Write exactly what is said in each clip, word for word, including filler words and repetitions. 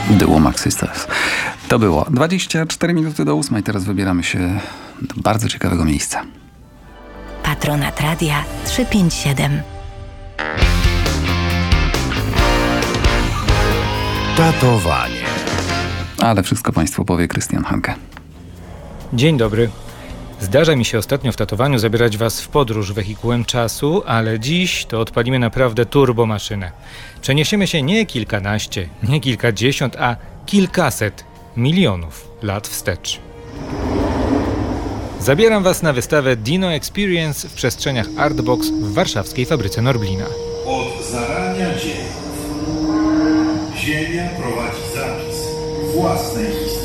Duo Max Sisters. To było dwadzieścia cztery minuty do ósmej. Teraz wybieramy się do bardzo ciekawego miejsca. Patronat Radia trzysta pięćdziesiąt siedem. Tatowanie. Ale wszystko Państwu powie Krystian Hanke. Dzień dobry. Zdarza mi się ostatnio w tatowaniu zabierać Was w podróż wehikułem czasu, ale dziś to odpalimy naprawdę turbomaszynę. Przeniesiemy się nie kilkanaście, nie kilkadziesiąt, a kilkaset milionów lat wstecz. Zabieram Was na wystawę Dino Experience w przestrzeniach Artbox w warszawskiej fabryce Norblina. Od zarania dziejów Ziemia prowadzi zapis własnej historii.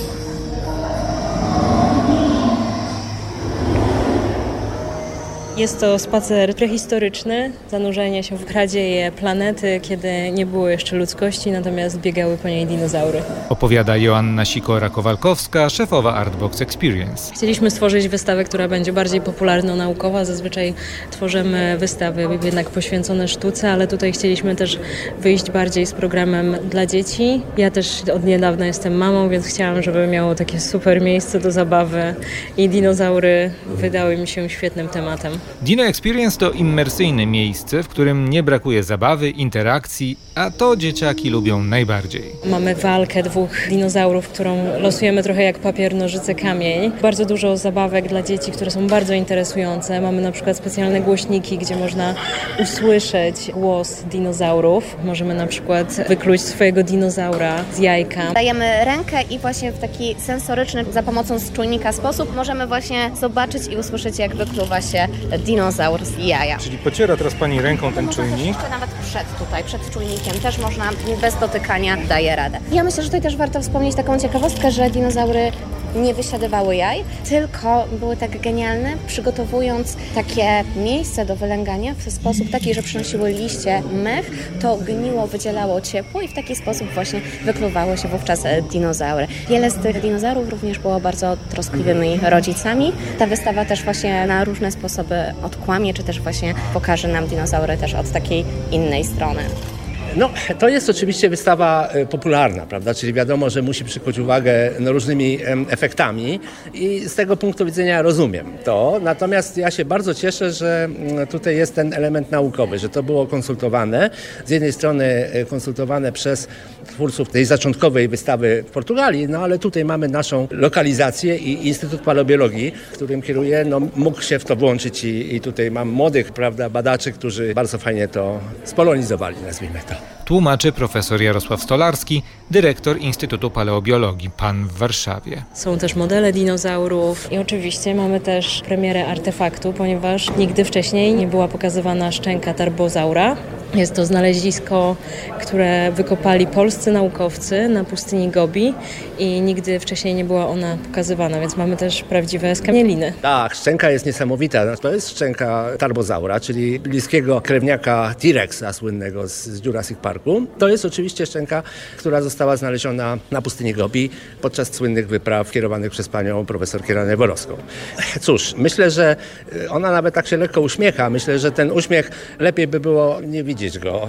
Jest to spacer prehistoryczny, zanurzenie się w kradzieje planety, kiedy nie było jeszcze ludzkości, natomiast biegały po niej dinozaury. Opowiada Joanna Sikora-Kowalkowska, szefowa Artbox Experience. Chcieliśmy stworzyć wystawę, która będzie bardziej popularno-naukowa. Zazwyczaj tworzymy wystawy jednak poświęcone sztuce, ale tutaj chcieliśmy też wyjść bardziej z programem dla dzieci. Ja też od niedawna jestem mamą, więc chciałam, żeby miało takie super miejsce do zabawy i dinozaury wydały mi się świetnym tematem. Dino Experience to immersyjne miejsce, w którym nie brakuje zabawy, interakcji, a to dzieciaki lubią najbardziej. Mamy walkę dwóch dinozaurów, którą losujemy trochę jak papier, nożyce, kamień. Bardzo dużo zabawek dla dzieci, które są bardzo interesujące. Mamy na przykład specjalne głośniki, gdzie można usłyszeć głos dinozaurów. Możemy na przykład wykluć swojego dinozaura z jajka. Dajemy rękę i właśnie w taki sensoryczny, za pomocą czujnika sposób możemy właśnie zobaczyć i usłyszeć, jak wykluwa się dinozaur z jaja. Czyli pociera teraz Pani ręką ten czujnik? Jeszcze nawet przed tutaj, przed czujnikiem też można bez dotykania daje radę. Ja myślę, że tutaj też warto wspomnieć taką ciekawostkę, że dinozaury nie wysiadywały jaj, tylko były tak genialne, przygotowując takie miejsce do wylęgania w sposób taki, że przynosiły liście, mech, to gniło, wydzielało ciepło i w taki sposób właśnie wykluwały się wówczas dinozaury. Wiele z tych dinozaurów również było bardzo troskliwymi rodzicami. Ta wystawa też właśnie na różne sposoby odkłamie, czy też właśnie pokaże nam dinozaury też od takiej innej strony. No, to jest oczywiście wystawa popularna, prawda? Czyli wiadomo, że musi przykuć uwagę no, różnymi efektami i z tego punktu widzenia rozumiem to. Natomiast ja się bardzo cieszę, że tutaj jest ten element naukowy, że to było konsultowane. Z jednej strony konsultowane przez twórców tej zaczątkowej wystawy w Portugalii, no ale tutaj mamy naszą lokalizację i Instytut Paleobiologii, którym kieruję, no mógł się w to włączyć i, i tutaj mam młodych, prawda, badaczy, którzy bardzo fajnie to spolonizowali, nazwijmy to. Tłumaczy profesor Jarosław Stolarski, dyrektor Instytutu Paleobiologii P A N w Warszawie. Są też modele dinozaurów i oczywiście mamy też premierę artefaktu, ponieważ nigdy wcześniej nie była pokazywana szczęka tarbozaura. Jest to znalezisko, które wykopali polscy naukowcy na pustyni Gobi i nigdy wcześniej nie była ona pokazywana, więc mamy też prawdziwe skamieliny. Tak, szczęka jest niesamowita. To jest szczęka tarbozaura, czyli bliskiego krewniaka T-Rexa słynnego z, z Jurassic Parku. To jest oczywiście szczęka, która została znaleziona na pustyni Gobi podczas słynnych wypraw kierowanych przez panią profesor Kieranę Borowską. Cóż, myślę, że ona nawet tak się lekko uśmiecha. Myślę, że ten uśmiech lepiej by było nie widzieć go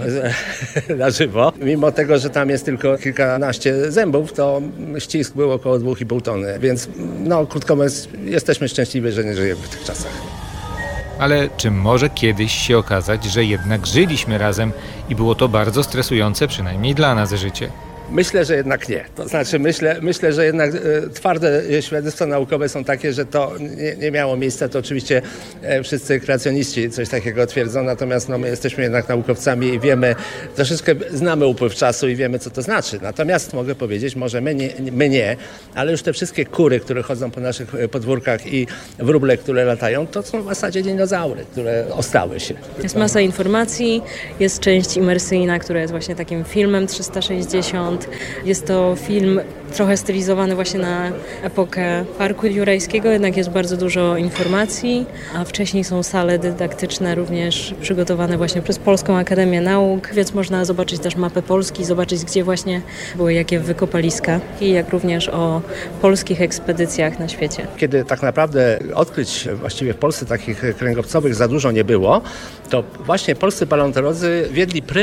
na żywo. Mimo tego, że tam jest tylko kilkanaście zębów, to ścisk był około dwa i pół tony. Więc no, krótko mówiąc, jesteśmy szczęśliwi, że nie żyjemy w tych czasach. Ale czy może kiedyś się okazać, że jednak żyliśmy razem i było to bardzo stresujące, przynajmniej dla nas, życie? Myślę, że jednak nie. To znaczy myślę, myślę że jednak e, twarde świadectwa naukowe są takie, że to nie, nie miało miejsca. To oczywiście e, wszyscy kreacjoniści coś takiego twierdzą, natomiast no, my jesteśmy jednak naukowcami i wiemy, troszeczkę znamy upływ czasu i wiemy, co to znaczy. Natomiast mogę powiedzieć, może my nie, my nie, ale już te wszystkie kury, które chodzą po naszych podwórkach i wróble, które latają, to są w zasadzie dinozaury, które ostały się. Jest masa informacji, jest część imersyjna, która jest właśnie takim filmem trzysta sześćdziesiąt. Jest to film trochę stylizowany właśnie na epokę Parku Jurajskiego, jednak jest bardzo dużo informacji, a wcześniej są sale dydaktyczne również przygotowane właśnie przez Polską Akademię Nauk, więc można zobaczyć też mapę Polski, zobaczyć gdzie właśnie były jakie wykopaliska i jak również o polskich ekspedycjach na świecie. Kiedy tak naprawdę odkryć właściwie w Polsce takich kręgowcowych za dużo nie było, to właśnie polscy paleontolodzy wiedli prym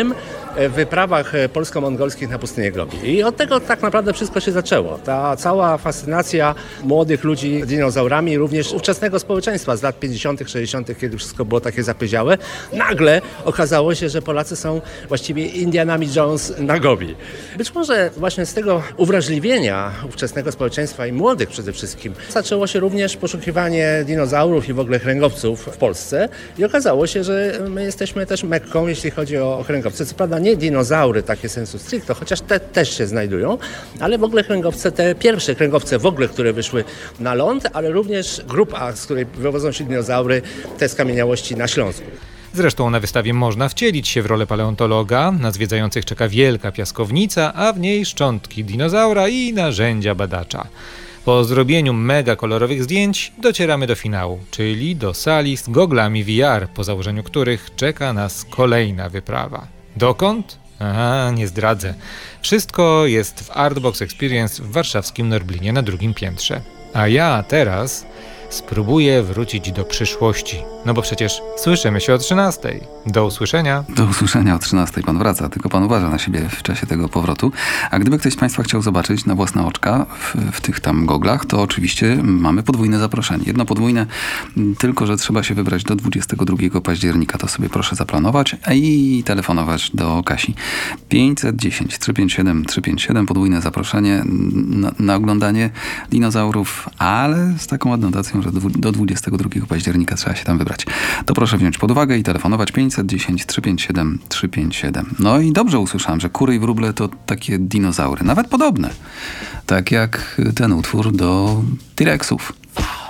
w wyprawach polsko-mongolskich na pustynię Gobi. I od tego tak naprawdę wszystko się zaczęło. Ta cała fascynacja młodych ludzi dinozaurami, również ówczesnego społeczeństwa z lat pięćdziesiątych, sześćdziesiątych, kiedy wszystko było takie zapyziałe, nagle okazało się, że Polacy są właściwie Indianami Jones na Gobi. Być może właśnie z tego uwrażliwienia ówczesnego społeczeństwa i młodych przede wszystkim zaczęło się również poszukiwanie dinozaurów i w ogóle kręgowców w Polsce i okazało się, że my jesteśmy też Mekką, jeśli chodzi o kręgowce. Co prawda nie dinozaury takie sensu stricto, chociaż te też się znajdują, ale w ogóle kręgowce, te pierwsze kręgowce w ogóle, które wyszły na ląd, ale również grupa, z której wywodzą się dinozaury, te skamieniałości na Śląsku. Zresztą na wystawie można wcielić się w rolę paleontologa. Na zwiedzających czeka wielka piaskownica, a w niej szczątki dinozaura i narzędzia badacza. Po zrobieniu mega kolorowych zdjęć docieramy do finału, czyli do sali z goglami V R, po założeniu których czeka nas kolejna wyprawa. Dokąd? Aha, nie zdradzę. Wszystko jest w Artbox Experience w warszawskim Norblinie na drugim piętrze. A ja teraz spróbuję wrócić do przyszłości. No bo przecież słyszymy się o trzynastej. Do usłyszenia. Do usłyszenia o trzynastej pan wraca, tylko pan uważa na siebie w czasie tego powrotu. A gdyby ktoś z państwa chciał zobaczyć na własne oczka w, w tych tam goglach, to oczywiście mamy podwójne zaproszenie. Jedno podwójne, tylko że trzeba się wybrać do dwudziestego drugiego października. To sobie proszę zaplanować i telefonować do Kasi. pięćset dziesięć, trzysta pięćdziesiąt siedem, trzysta pięćdziesiąt siedem, podwójne zaproszenie na, na oglądanie dinozaurów, ale z taką adnotacją, że do, do dwudziestego drugiego października trzeba się tam wybrać. To proszę wziąć pod uwagę i telefonować pięćset dziesięć, trzysta pięćdziesiąt siedem, trzysta pięćdziesiąt siedem. No i dobrze usłyszałem, że kury i wróble to takie dinozaury, nawet podobne. Tak jak ten utwór do T-Rexów.